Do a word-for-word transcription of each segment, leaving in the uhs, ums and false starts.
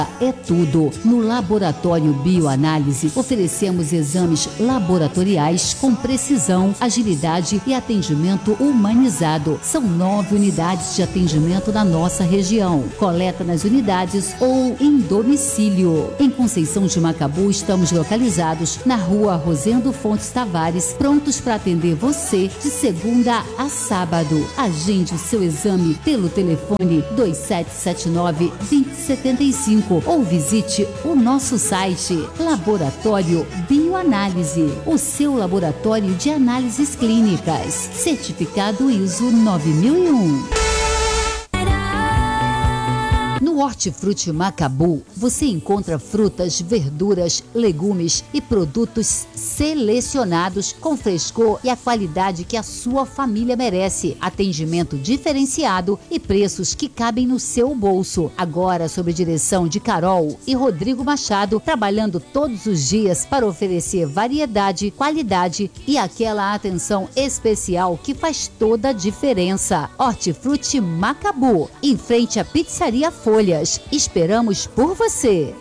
É tudo. No Laboratório Bioanálise, oferecemos exames laboratoriais com precisão, agilidade e atendimento humanizado. São nove unidades de atendimento na nossa região. Coleta nas unidades ou em domicílio. Em Conceição de Macabu, estamos localizados na Rua Rosendo Fontes Tavares, prontos para atender você de segunda a sábado. Agende o seu exame pelo telefone dois sete sete nove, dois zero sete cinco ou visite o nosso site Laboratório Bioanálise, o seu laboratório de análises clínicas, certificado I S O nove mil e um. No Hortifruti Macabu, você encontra frutas, verduras, legumes e produtos selecionados com frescor e a qualidade que a sua família merece. Atendimento diferenciado e preços que cabem no seu bolso. Agora, sob direção de Carol e Rodrigo Machado, trabalhando todos os dias para oferecer variedade, qualidade e aquela atenção especial que faz toda a diferença. Hortifruti Macabu, em frente à Pizzaria Folhas. Esperamos por você.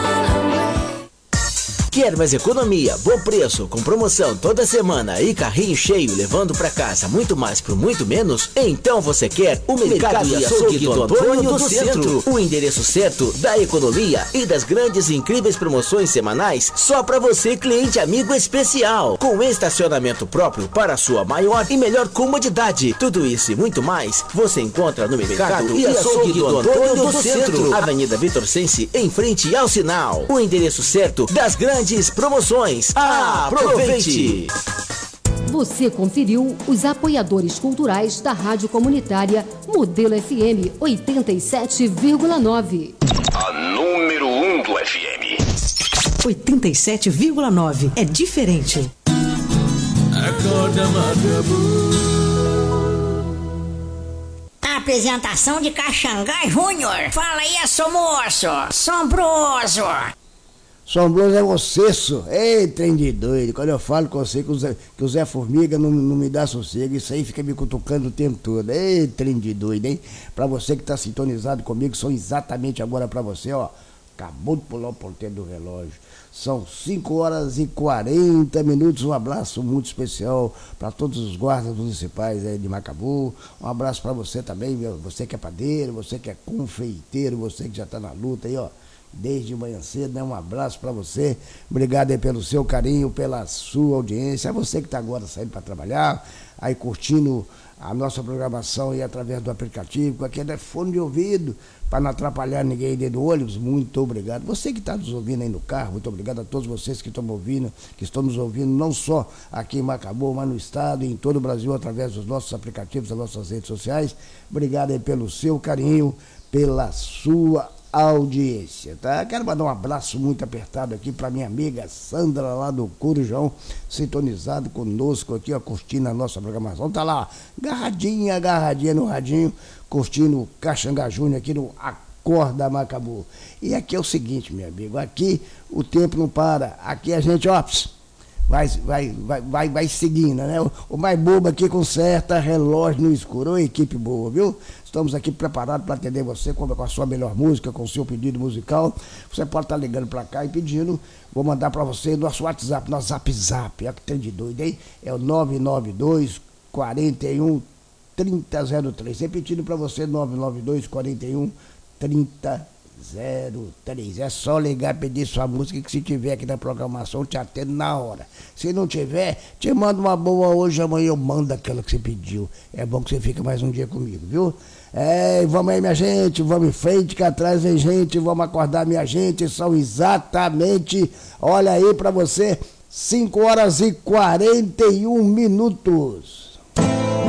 Quer mais economia, bom preço, com promoção toda semana e carrinho cheio levando para casa muito mais por muito menos? Então você quer o Mercado e Açougue do Antônio do Centro, o endereço certo da economia e das grandes e incríveis promoções semanais só para você, cliente amigo especial, com estacionamento próprio para sua maior e melhor comodidade. Tudo isso e muito mais você encontra no Mercado e Açougue do Antônio do Centro, Avenida Vitor Sense, em frente ao sinal. O endereço certo das grandes promoções. Aproveite! Você conferiu os apoiadores culturais da Rádio Comunitária Modelo F M oitenta e sete vírgula nove. A número um do F M. oitenta e sete vírgula nove. É diferente. Acorda, Macabu. Apresentação de Caxangá Júnior. Fala aí, seu moço. Sombroso. Sombroso é você, só. Ei, trem de doido. Quando eu falo com você que o Zé, que o Zé Formiga não, não me dá sossego, isso aí fica me cutucando o tempo todo. Ei, trem de doido, hein? Pra você que tá sintonizado comigo, são exatamente agora pra você, ó. Acabou de pular o ponteiro do relógio. São cinco horas e quarenta minutos. Um abraço muito especial para todos os guardas municipais aí de Macabu. Um abraço para você também, você que é padeiro, você que é confeiteiro, você que já tá na luta aí, ó. Desde manhã cedo, né? Um abraço para você. Obrigado aí pelo seu carinho, pela sua audiência. É você que está agora saindo para trabalhar, aí curtindo a nossa programação aí através do aplicativo, com aquele fone de ouvido, para não atrapalhar ninguém dentro do ônibus. Muito obrigado. Você que está nos ouvindo aí no carro, muito obrigado a todos vocês que estão ouvindo, que estão nos ouvindo, não só aqui em Macabu, mas no estado e em todo o Brasil, através dos nossos aplicativos, das nossas redes sociais. Obrigado aí pelo seu carinho, pela sua audiência, tá? Quero mandar um abraço muito apertado aqui para minha amiga Sandra lá do Corujão, sintonizado conosco aqui, ó, curtindo a nossa programação. Tá lá, agarradinha, agarradinha no radinho, curtindo o Caxangá Júnior aqui no Acorda Macabu. E aqui é o seguinte, meu amigo, aqui o tempo não para, aqui a gente, ó, vai, vai, vai, vai, vai seguindo, né? O, o mais bobo aqui conserta relógio no escuro. Ô, equipe boa, viu? Estamos aqui preparados para atender você com a sua melhor música, com o seu pedido musical. Você pode estar ligando para cá e pedindo. Vou mandar para você nosso WhatsApp, nosso Zap Zap. É que tem de doido, hein? É o nove nove dois, quatro um, três zero três. Repetindo para você, nove nove dois, quatro um, três zero três. É só ligar e pedir sua música, que se tiver aqui na programação, eu te atendo na hora. Se não tiver, te mando uma boa hoje, amanhã eu mando aquela que você pediu. É bom que você fique mais um dia comigo, viu? É, vamos aí, minha gente, vamos em frente, que atrás vem gente, vamos acordar, minha gente. São exatamente, olha aí pra você, cinco horas e quarenta e um minutos.